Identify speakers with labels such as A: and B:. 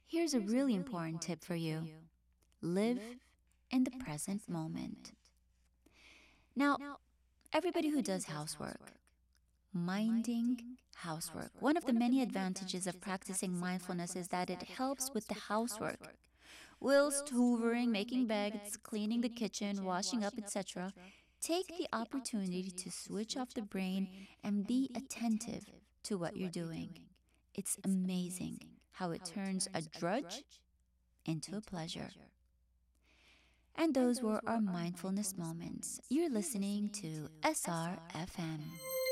A: Here's a really important tip for you. Live in the present moment. Now, everybody who does housework, minding housework. One of the many advantages of practicing mindfulness is that it helps with the housework. Whilst hoovering, making beds, cleaning the kitchen, washing up, etc., take the opportunity to switch off the brain and be attentive to what you're doing. It's amazing how it turns a drudge into a pleasure. And those were our mindfulness moments. You're listening to SRFM.